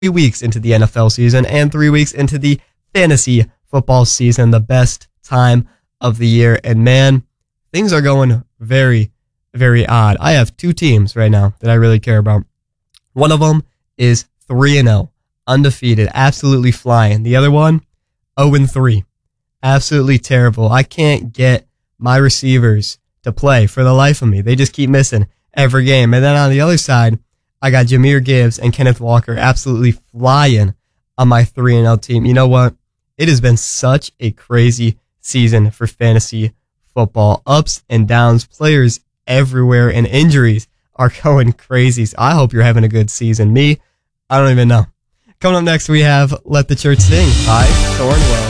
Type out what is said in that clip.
weeks into the NFL season and 3 weeks into the fantasy football season, the best time of the year. And man, things are going very, very odd. I have two teams right now that I really care about. One of them is 3-0, undefeated, absolutely flying. The other one, 0-3, absolutely terrible. I can't get my receivers to play for the life of me. They just keep missing every game. And then on the other side, I got Jahmyr Gibbs and Kenneth Walker absolutely flying on my 3-0 team. You know what? It has been such a crazy season for fantasy football. Ups and downs, players everywhere, and injuries are going crazy. So I hope you're having a good season. Me, I don't even know. Coming up next, we have Let the Church Sing by Thornwell.